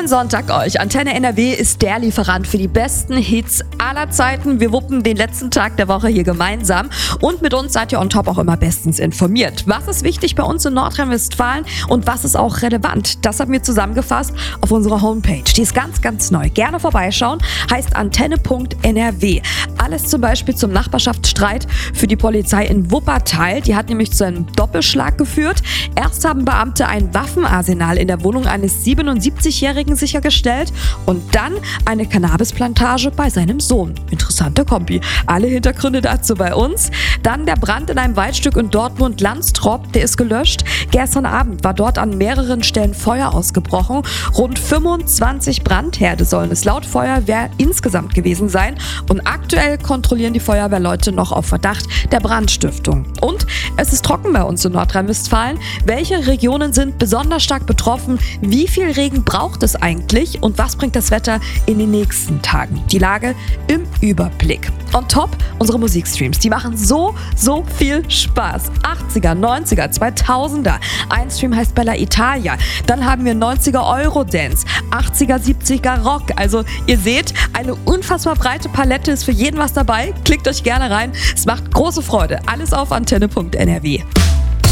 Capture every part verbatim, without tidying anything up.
Schönen Sonntag euch. Antenne N R W ist der Lieferant für die besten Hits aller Zeiten. Wir wuppen den letzten Tag der Woche hier gemeinsam und mit uns seid ihr on top auch immer bestens informiert. Was ist wichtig bei uns in Nordrhein-Westfalen und was ist auch relevant? Das haben wir zusammengefasst auf unserer Homepage. Die ist ganz, ganz neu. Gerne vorbeischauen. Heißt antenne punkt n r w. Alles zum Beispiel zum Nachbarschaftsstreit für die Polizei in Wuppertal. Die hat nämlich zu einem Doppelschlag geführt. Erst haben Beamte ein Waffenarsenal in der Wohnung eines siebenundsiebzigjährigen sichergestellt und dann eine Cannabisplantage bei seinem Sohn. Interessante Kombi. Alle Hintergründe dazu bei uns. Dann der Brand in einem Waldstück in Dortmund-Landstrop, der ist gelöscht. Gestern Abend war dort an mehreren Stellen Feuer ausgebrochen. Rund fünfundzwanzig Brandherde sollen es laut Feuerwehr insgesamt gewesen sein. Und aktuell kontrollieren die Feuerwehrleute noch auf Verdacht der Brandstiftung. Und es ist trocken bei uns in Nordrhein-Westfalen. Welche Regionen sind besonders stark betroffen? Wie viel Regen braucht es eigentlich? Und was bringt das Wetter in den nächsten Tagen? Die Lage im Überblick. On top unsere Musikstreams. Die machen so, so viel Spaß. achtziger, neunziger, zweitausender. Ein Stream heißt Bella Italia. Dann haben wir neunziger Eurodance, achtziger, siebziger Rock. Also ihr seht, eine unfassbar breite Palette ist für jeden was dabei. Klickt euch gerne rein. Es macht große Freude. Alles auf antenne punkt n r w.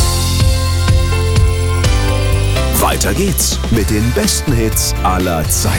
Weiter geht's mit den besten Hits aller Zeiten.